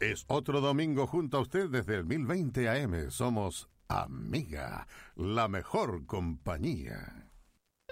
Es otro domingo junto a usted desde el 1020 AM. Somos Amiga, la mejor compañía.